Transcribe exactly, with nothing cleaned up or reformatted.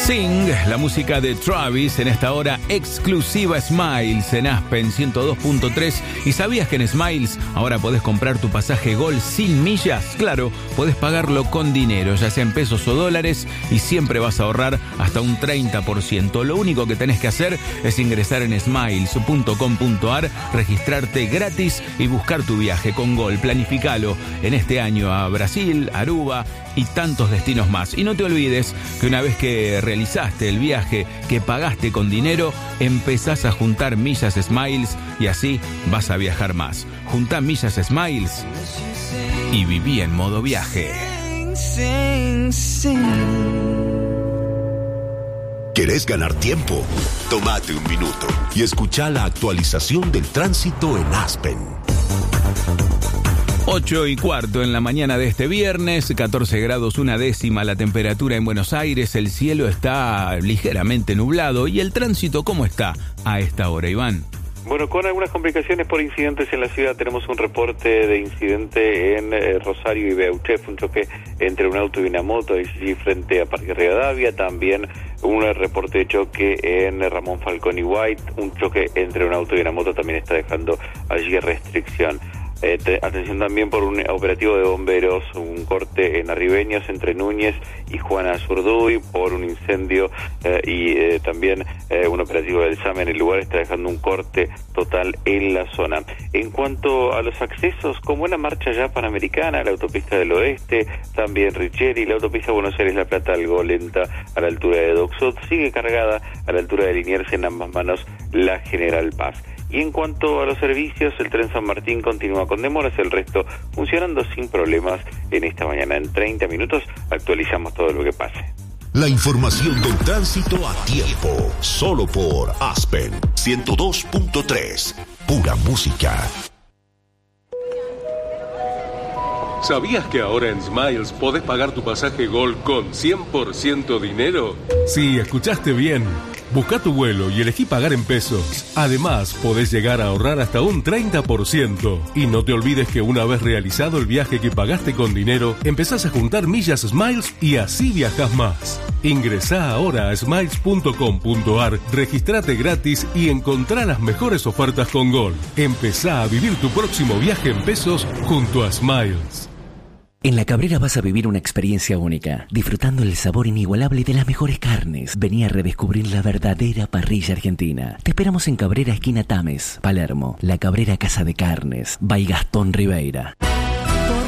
Sing, la música de Travis en esta hora exclusiva Smiles en Aspen ciento dos punto tres. ¿Y sabías que en Smiles ahora podés comprar tu pasaje Gol sin millas? Claro, podés pagarlo con dinero, ya sea en pesos o dólares, y siempre vas a ahorrar hasta un treinta por ciento. Lo único que tenés que hacer es ingresar en smiles punto com punto a r, registrarte gratis y buscar tu viaje con Gol. Planificalo en este año a Brasil, Aruba y tantos destinos más. Y no te olvides que una vez que realizaste el viaje, que pagaste con dinero, empezás a juntar millas Smiles y así vas a viajar más. Juntá millas Smiles y viví en modo viaje. ¿Querés ganar tiempo? Tómate un minuto y escuchá la actualización del tránsito en Aspen. ocho y cuarto en la mañana de este viernes, catorce grados una décima la temperatura en Buenos Aires, el cielo está ligeramente nublado. ¿Y el tránsito cómo está a esta hora, Iván? Bueno, con algunas complicaciones por incidentes en la ciudad. Tenemos un reporte de incidente en eh, Rosario y Beauchef, un choque entre un auto y una moto allí frente a Parque Rivadavia. También un reporte de choque en Ramón Falcón y White, un choque entre un auto y una moto también está dejando allí restricción. Eh, te, atención también por un operativo de bomberos, un corte en Arribeños entre Núñez y Juana Zurduy por un incendio eh, y eh, también eh, un operativo del SAME en el lugar está dejando un corte total en la zona. En cuanto a los accesos, con buena marcha ya Panamericana, la autopista del Oeste, también Richeri, la autopista Buenos Aires-La Plata algo lenta a la altura de Dock Sud, sigue cargada a la altura de Liniers, en ambas manos la General Paz. Y en cuanto a los servicios, el tren San Martín continúa con demoras, el resto funcionando sin problemas en esta mañana. En treinta minutos actualizamos todo lo que pase. La información del tránsito a tiempo, solo por Aspen ciento dos punto tres, pura música. ¿Sabías que ahora en Smiles podés pagar tu pasaje Gol con cien por ciento dinero? Sí, escuchaste bien. Busca tu vuelo y elegí pagar en pesos. Además, podés llegar a ahorrar hasta un treinta por ciento. Y no te olvides que una vez realizado el viaje que pagaste con dinero, empezás a juntar millas Smiles y así viajás más. Ingresá ahora a smiles punto com punto a r, registrate gratis y encontrá las mejores ofertas con Gol. Empezá a vivir tu próximo viaje en pesos junto a Smiles. En La Cabrera vas a vivir una experiencia única, disfrutando el sabor inigualable de las mejores carnes. Vení a redescubrir la verdadera parrilla argentina. Te esperamos en Cabrera, esquina Tames, Palermo. La Cabrera Casa de Carnes, by Gastón Ribeira.